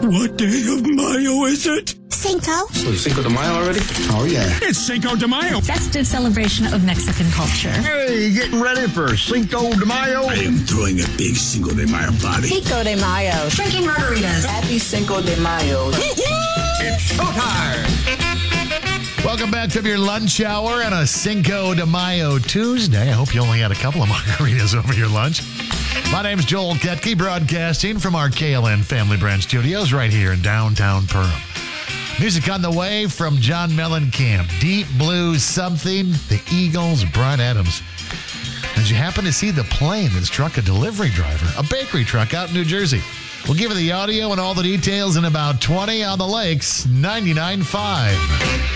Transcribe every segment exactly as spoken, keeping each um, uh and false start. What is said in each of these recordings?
What day of Mayo is it? Cinco. So Cinco de Mayo already? Oh, yeah. It's Cinco de Mayo. Festive celebration of Mexican culture. Hey, getting ready for Cinco de Mayo? I am throwing a big Cinco de Mayo party. Cinco de Mayo. Drinking margaritas. Happy Cinco de Mayo. It's showtime! Welcome back to your lunch hour on a Cinco de Mayo Tuesday. I hope you only had a couple of margaritas over your lunch. My name's Joel Ketke, broadcasting from our K L N Family Brand Studios right here in downtown Perham. Music on the way from John Mellencamp, Deep Blue Something, the Eagles, Bryan Adams. Did you happen to see the plane that struck a delivery driver, a bakery truck out in New Jersey? We'll give you the audio and all the details in about twenty on the Lakes, ninety-nine point five.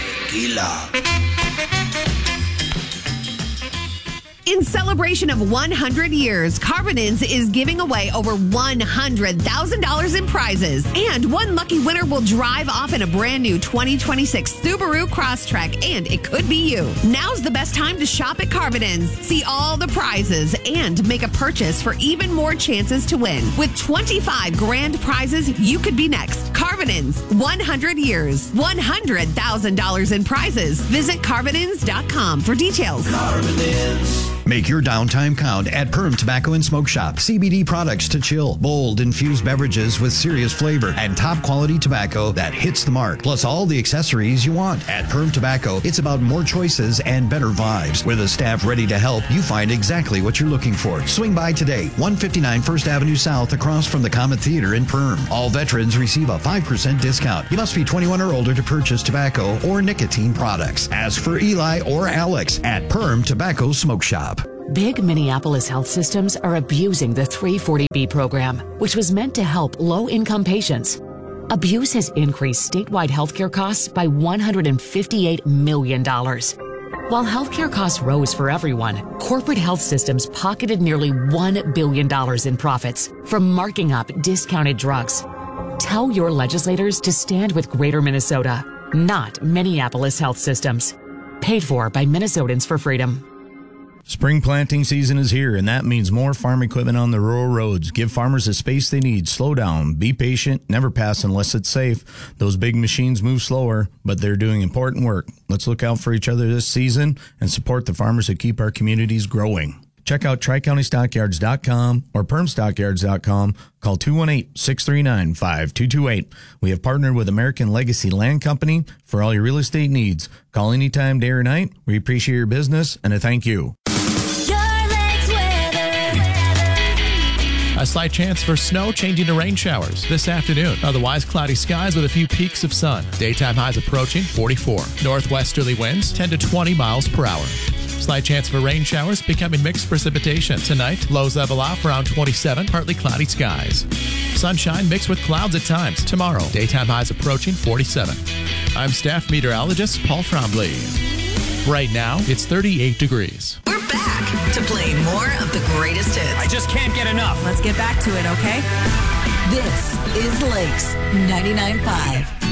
In celebration of one hundred years, Carbonins is giving away over one hundred thousand dollars in prizes. And one lucky winner will drive off in a brand new twenty twenty-six Subaru Crosstrek, and it could be you. Now's the best time to shop at Carbonins. See all the prizes and make a purchase for even more chances to win. With twenty-five grand prizes, you could be next. Carbonins, one hundred years, one hundred thousand dollars in prizes. Visit Carbonins dot com for details. Carbonins. Make your downtime count at Perm Tobacco and Smoke Shop. C B D products to chill, bold infused beverages with serious flavor, and top quality tobacco that hits the mark. Plus all the accessories you want. At Perm Tobacco, it's about more choices and better vibes. With a staff ready to help, you find exactly what you're looking for. Swing by today, one fifty-nine First Avenue South, across from the Comet Theater in Perm. All veterans receive a five percent discount. You must be twenty-one or older to purchase tobacco or nicotine products. Ask for Eli or Alex at Perm Tobacco Smoke Shop. Big Minneapolis health systems are abusing the three forty B program, which was meant to help low-income patients. Abuse has increased statewide healthcare costs by one hundred fifty-eight million dollars. While healthcare costs rose for everyone, corporate health systems pocketed nearly one billion dollars in profits from marking up discounted drugs. Tell your legislators to stand with Greater Minnesota, not Minneapolis health systems. Paid for by Minnesotans for Freedom. Spring planting season is here, and that means more farm equipment on the rural roads. Give farmers the space they need. Slow down. Be patient. Never pass unless it's safe. Those big machines move slower, but they're doing important work. Let's look out for each other this season and support the farmers that keep our communities growing. Check out tri county stockyards dot com or perm stockyards dot com. Call two one eight, six three nine, five two two eight. We have partnered with American Legacy Land Company for all your real estate needs. Call anytime, day or night. We appreciate your business and a thank you. A slight chance for snow changing to rain showers this afternoon. Otherwise, cloudy skies with a few peaks of sun. Daytime highs approaching forty-four. Northwesterly winds ten to twenty miles per hour. Slight chance for rain showers becoming mixed precipitation. Tonight, lows level off around twenty-seven, partly cloudy skies. Sunshine mixed with clouds at times. Tomorrow, daytime highs approaching forty-seven. I'm staff meteorologist Paul Trombley. Right now, it's thirty-eight degrees. We're back to play more of the greatest hits. I just can't get enough. Let's get back to it, okay? This is Lakes ninety-nine point five.